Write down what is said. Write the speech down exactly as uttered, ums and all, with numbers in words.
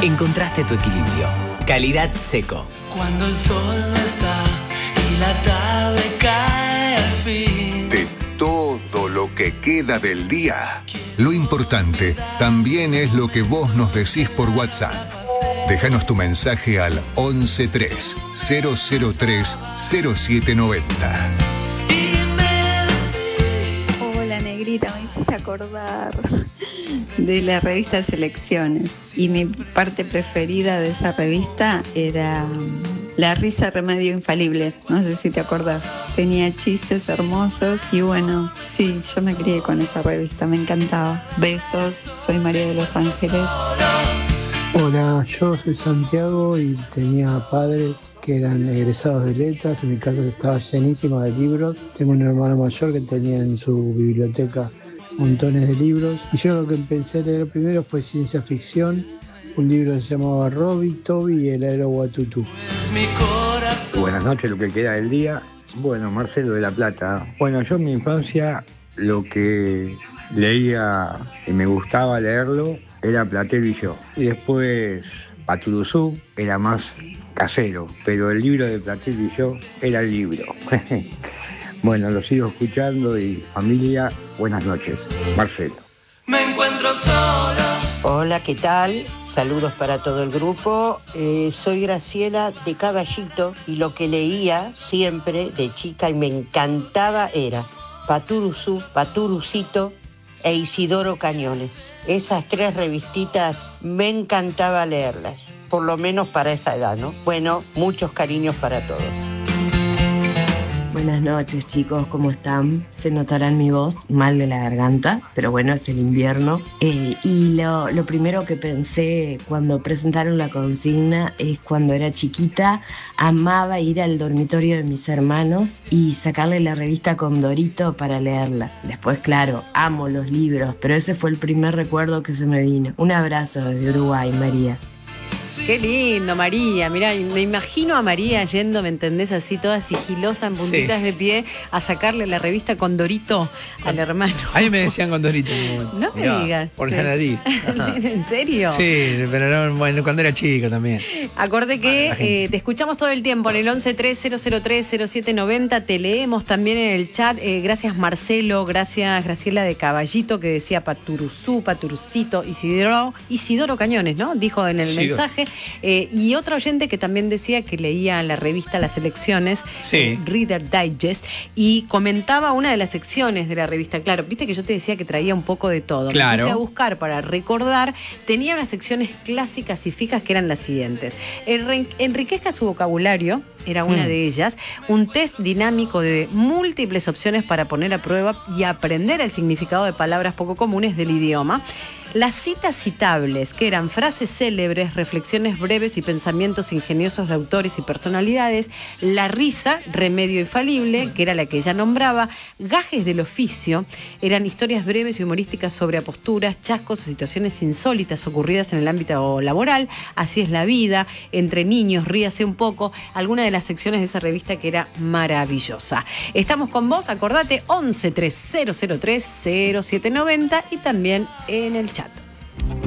encontraste tu equilibrio. Calidad Seco. Cuando el sol no está y la tarde cae al fin. De todo lo que queda del día, lo importante también es lo que vos nos decís por WhatsApp. Déjanos tu mensaje al once tres cero cero tres cero siete noventa. Hola Negrita, me hiciste acordar de la revista Selecciones y mi parte preferida de esa revista era La risa remedio infalible. No sé si te acordás, tenía chistes hermosos y bueno, sí, yo me crié con esa revista, me encantaba. Besos, soy María de Los Ángeles. Hola, yo soy Santiago y tenía padres que eran egresados de letras. En mi casa estaba llenísima de libros. Tengo un hermano mayor que tenía en su biblioteca montones de libros. Y yo lo que empecé a leer primero fue ciencia ficción. Un libro que se llamaba Robbie, Toby y el Aero Watutu. Buenas noches, lo que queda del día. Bueno, Marcelo de La Plata. Bueno, yo en mi infancia lo que leía y me gustaba leerlo era Platero y yo. Y después Paturuzú era más casero, pero el libro de Platero y yo era el libro. Bueno, lo sigo escuchando y familia, buenas noches. Marcelo. Me encuentro solo. Hola, ¿qué tal? Saludos para todo el grupo. Eh, soy Graciela de Caballito y lo que leía siempre de chica y me encantaba era Paturuzú, Paturucito e Isidoro Cañones. Esas tres revistitas me encantaba leerlas, por lo menos para esa edad, ¿no? Bueno, muchos cariños para todos. Buenas noches, chicos, ¿cómo están? Se notará en mi voz mal de la garganta, pero bueno, es el invierno. Eh, y lo, lo primero que pensé cuando presentaron la consigna es cuando era chiquita, amaba ir al dormitorio de mis hermanos y sacarle la revista Condorito para leerla. Después, claro, amo los libros, pero ese fue el primer recuerdo que se me vino. Un abrazo desde Uruguay, María. Qué lindo, María. Mirá, me imagino a María yendo, ¿me entendés? Así toda sigilosa, en puntitas sí. de pie, a sacarle la revista Condorito al hermano. A mí me decían Condorito en un momento. No me Mirá, digas. Por Janadí. ¿En serio? Sí, pero no, bueno, cuando era chico también. Acorde que eh, te escuchamos todo el tiempo en el once tres cero cero tres cero siete noventa. Te leemos también en el chat. Eh, gracias, Marcelo. Gracias, Graciela de Caballito, que decía Paturuzú, Paturucito, Isidoro, Isidoro Cañones, ¿no? Dijo en el sí, mensaje. Eh, y otro oyente que también decía que leía la revista Las Selecciones, sí. eh, Reader Digest, y comentaba una de las secciones de la revista. Claro, viste que yo te decía que traía un poco de todo. Claro. Me puse a buscar para recordar. Tenía unas secciones clásicas y fijas que eran las siguientes. Enri- enriquezca su vocabulario, era una mm. de ellas. Un test dinámico de múltiples opciones para poner a prueba y aprender el significado de palabras poco comunes del idioma. Las citas citables, que eran frases célebres, reflexiones breves y pensamientos ingeniosos de autores y personalidades. La risa, remedio infalible, que era la que ella nombraba. Gajes del oficio, eran historias breves y humorísticas sobre aposturas, chascos o situaciones insólitas ocurridas en el ámbito laboral. Así es la vida, entre niños, ríase un poco. Alguna de las secciones de esa revista que era maravillosa. Estamos con vos, acordate, once tres cero cero tres cero siete noventa y también en el chat.